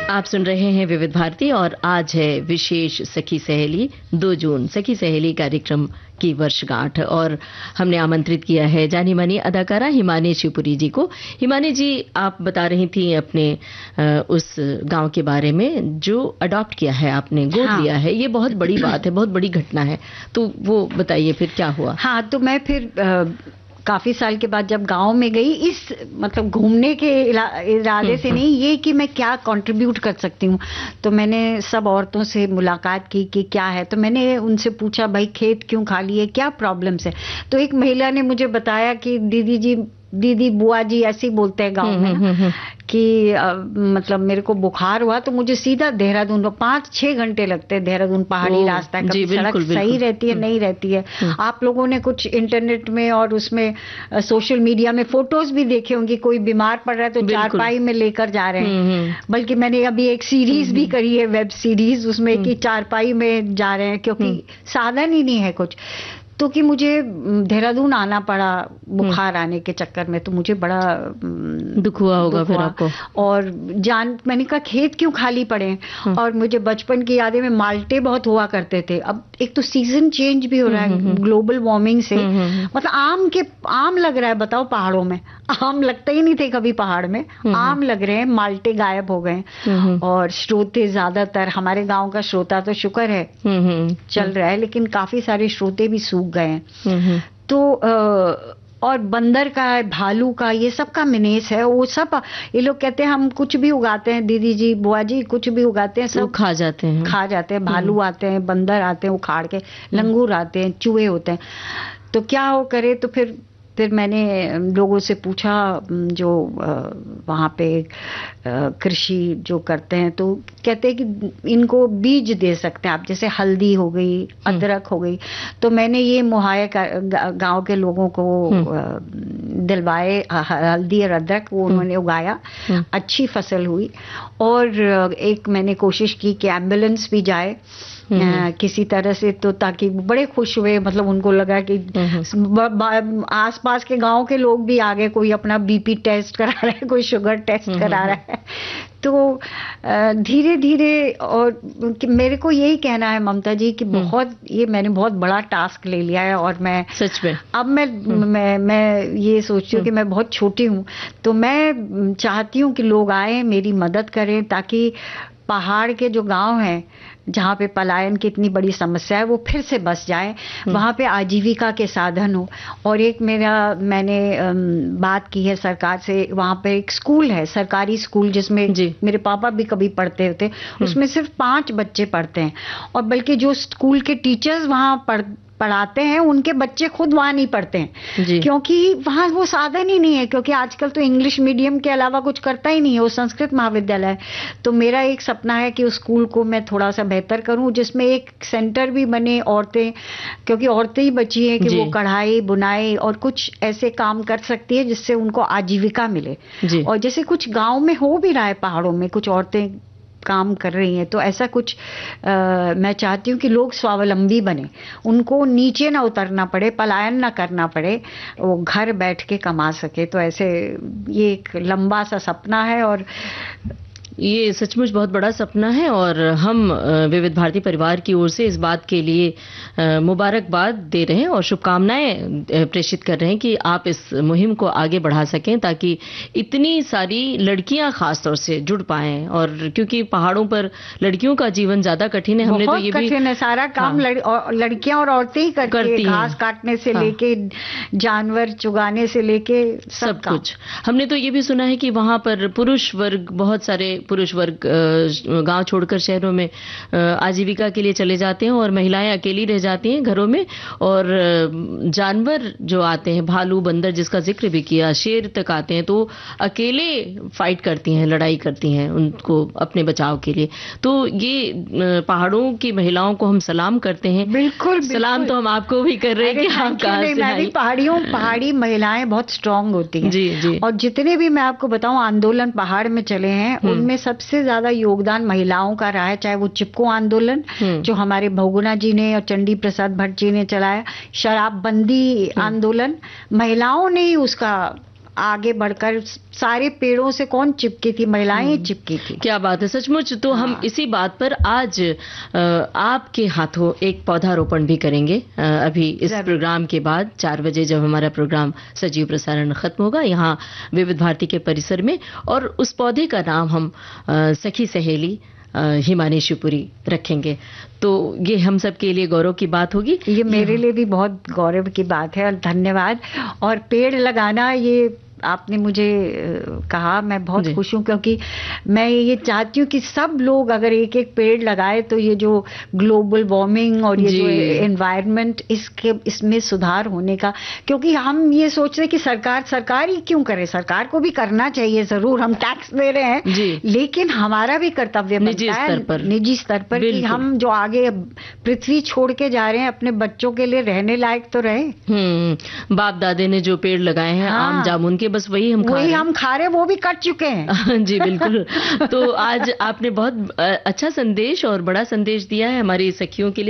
आप सुन रहे हैं विविध भारती और आज है विशेष सखी सहेली 2 जून सखी सहेली कार्यक्रम की वर्षगांठ और हमने आमंत्रित किया है जानी मानी अदाकारा हिमानी शिवपुरी जी को। हिमानी जी, आप बता रही थी अपने उस गांव के बारे में जो अडॉप्ट किया है आपने, गोद लिया है। ये बहुत बड़ी बात है, बहुत बड़ी घटना है, तो वो बताइए फिर क्या हुआ। हाँ, तो मैं फिर काफी साल के बाद जब गांव में गई, इस मतलब घूमने के इरादे से नहीं, ये कि मैं क्या कंट्रीब्यूट कर सकती हूँ, तो मैंने सब औरतों से मुलाकात की कि क्या है। तो मैंने उनसे पूछा, भाई खेत क्यों खाली है, क्या प्रॉब्लम्स है। तो एक महिला ने मुझे बताया कि दीदी बुआ जी ऐसे ही बोलते हैं गांव में कि मतलब मेरे को बुखार हुआ तो मुझे सीधा देहरादून, 5-6 घंटे लगते हैं, देहरादून पहाड़ी रास्ता है, कभी सड़क सही रहती है नहीं रहती है। आप लोगों ने कुछ इंटरनेट में और उसमें सोशल मीडिया में फोटोज भी देखे होंगे, कोई बीमार पड़ रहा है तो चारपाई में लेकर जा रहे हैं। बल्कि मैंने अभी एक सीरीज भी करी है, वेब सीरीज, उसमें कि चारपाई में जा रहे हैं क्योंकि साधन ही नहीं है कुछ। तो कि मुझे देहरादून आना पड़ा बुखार आने के चक्कर में, तो मुझे बड़ा दुख हुआ होगा फिर आपको। और मैंने कहा खेत क्यों खाली पड़े हैं। और मुझे बचपन की यादें में माल्टे बहुत हुआ करते थे। अब एक तो सीजन चेंज भी हो रहा है ग्लोबल वार्मिंग से, मतलब आम लग रहा है, बताओ पहाड़ों में आम लगता ही नहीं थे कभी पहाड़ में, आम लग रहे हैं, माल्टे गायब हो गए। और श्रोते ज्यादातर, हमारे गांव का श्रोता तो शुक्र है चल रहा है, लेकिन काफी सारे श्रोते भी सूख गए हैं। तो और बंदर का है, भालू का, ये सब का मिनेस है। वो सब ये लोग कहते हैं हम कुछ भी उगाते हैं, दीदी जी बुआ जी कुछ भी उगाते हैं सब खा जाते हैं। भालू आते हैं, बंदर आते हैं उखाड़ के, लंगूर आते हैं, चूहे होते हैं। तो क्या हो करे। तो फिर मैंने लोगों से पूछा जो वहाँ पे कृषि जो करते हैं, तो कहते हैं कि इनको बीज दे सकते हैं आप, जैसे हल्दी हो गई, अदरक हो गई। तो मैंने ये मुहैया गांव के लोगों को दिलवाए हल्दी और अदरक, वो उन्होंने उगाया, अच्छी फसल हुई। और एक मैंने कोशिश की कि एम्बुलेंस भी जाए किसी तरह से, तो ताकि बड़े खुश हुए। मतलब उनको लगा कि आसपास के गांव के लोग भी आ गए, कोई अपना बीपी टेस्ट करा रहा है, कोई शुगर टेस्ट करा रहा है। तो धीरे धीरे, और मेरे को यही कहना है ममता जी कि मैंने बहुत बड़ा टास्क ले लिया है। और मैं सच में अब मैं ये सोचती हूँ कि मैं बहुत छोटी हूँ, तो मैं चाहती हूँ कि लोग आए, मेरी मदद करें, ताकि पहाड़ के जो गांव हैं जहाँ पे पलायन की इतनी बड़ी समस्या है, वो फिर से बस जाए, वहाँ पे आजीविका के साधन हो। और एक मैंने बात की है सरकार से, वहाँ पे एक स्कूल है, सरकारी स्कूल, जिसमें मेरे पापा भी कभी पढ़ते थे। उसमें सिर्फ 5 बच्चे पढ़ते हैं, और बल्कि जो स्कूल के टीचर्स वहाँ पढ़ाते हैं, उनके बच्चे खुद वहां नहीं पढ़ते हैं, क्योंकि वहां वो साधन ही नहीं है। क्योंकि आजकल तो इंग्लिश मीडियम के अलावा कुछ करता ही नहीं है, वो संस्कृत महाविद्यालय है। तो मेरा एक सपना है कि उस स्कूल को मैं थोड़ा सा बेहतर करूं, जिसमें एक सेंटर भी बने, औरतें, क्योंकि औरतें ही बची हैं कि वो कढ़ाई बुनाई और कुछ ऐसे काम कर सकती है जिससे उनको आजीविका मिले। और जैसे कुछ गाँव में हो भी रहा है, पहाड़ों में कुछ औरतें काम कर रही हैं, तो ऐसा कुछ मैं चाहती हूँ कि लोग स्वावलंबी बने, उनको नीचे ना उतरना पड़े, पलायन ना करना पड़े, वो घर बैठ के कमा सके। तो ऐसे ये एक लंबा सा सपना है, और ये सचमुच बहुत बड़ा सपना है। और हम विविध भारती परिवार की ओर से इस बात के लिए मुबारकबाद दे रहे हैं और शुभकामनाएं प्रेषित कर रहे हैं कि आप इस मुहिम को आगे बढ़ा सकें, ताकि इतनी सारी लड़कियां खास तौर से जुड़ पाएं। और क्योंकि पहाड़ों पर लड़कियों का जीवन ज्यादा कठिन है, हमने तो ये भी कठिन है, सारा काम लड़कियां और औरतें ही करती हैं, घास काटने से लेके जानवर चुगाने से लेके सब कुछ। हमने तो ये भी सुना है कि वहां पर पुरुष वर्ग, बहुत सारे पुरुष वर्ग गांव छोड़कर शहरों में आजीविका के लिए चले जाते हैं, और महिलाएं अकेली रह जाती हैं घरों में। और जानवर जो आते हैं, भालू, बंदर जिसका जिक्र भी किया, शेर तक आते हैं, तो अकेले फाइट करती हैं, लड़ाई करती हैं उनको अपने बचाव के लिए। तो ये पहाड़ों की महिलाओं को हम सलाम करते हैं। बिल्कुल सलाम तो हम आपको भी कर रहे हैं कि आप कहां से आई। पहाड़ी महिलाएं बहुत स्ट्रांग होती हैं। जी। और जितने भी मैं आपको बताऊं आंदोलन पहाड़ में चले हैं, उनमें सबसे ज्यादा योगदान महिलाओं का रहा है। चाहे वो चिपको आंदोलन जो हमारे बहुगुणा जी ने और चंडी प्रसाद भट्ट जी ने चलाया, शराबबंदी आंदोलन, महिलाओं ने ही उसका आगे बढ़कर सारे पेड़ों से कौन चिपकी थी, महिलाएं चिपकी थी। क्या बात है, सचमुच। तो हम इसी बात पर आज आपके हाथों एक पौधारोपण भी करेंगे अभी इस प्रोग्राम के बाद 4 बजे, जब हमारा प्रोग्राम सजीव प्रसारण खत्म होगा यहाँ विविध भारती के परिसर में। और उस पौधे का नाम हम सखी सहेली हिमानी शिवपुरी रखेंगे। तो ये हम सब के लिए गौरव की बात होगी। ये मेरे लिए भी बहुत गौरव की बात है और धन्यवाद। और पेड़ लगाना, ये आपने मुझे कहा, मैं बहुत खुश हूँ, क्योंकि मैं ये चाहती हूँ कि सब लोग अगर एक एक पेड़ लगाए तो ये जो ग्लोबल वार्मिंग और ये जो एनवायरनमेंट, इसमें सुधार होने का, क्योंकि हम ये सोच रहे हैं कि सरकार ही क्यों करे, सरकार को भी करना चाहिए जरूर, हम टैक्स दे रहे हैं, लेकिन हमारा भी कर्तव्य बनता है निजी स्तर पर कि हम जो आगे पृथ्वी छोड़ के जा रहे हैं अपने बच्चों के लिए रहने लायक तो रहे। बाप दादे ने जो पेड़ लगाए हैं आम जामुन के, बस वही हम खा रहे, वो भी कट चुके हैं। जी बिल्कुल। तो आज आपने बहुत अच्छा संदेश और बड़ा संदेश दिया है हमारी सखियों के लिए।